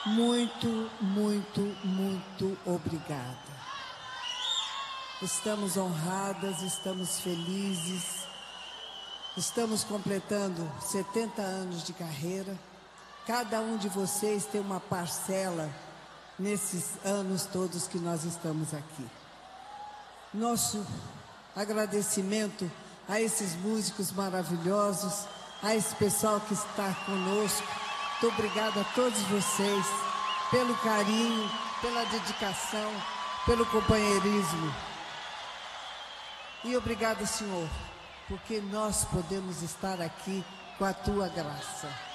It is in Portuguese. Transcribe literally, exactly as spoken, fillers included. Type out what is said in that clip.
muito, muito, muito obrigada. Estamos honradas, estamos felizes, estamos completando setenta anos de carreira. Cada um de vocês tem uma parcela nesses anos todos que nós estamos aqui. Nosso agradecimento a esses músicos maravilhosos, a esse pessoal que está conosco. Muito obrigada a todos vocês pelo carinho, pela dedicação, pelo companheirismo. E obrigada, Senhor, porque nós podemos estar aqui com a Tua graça.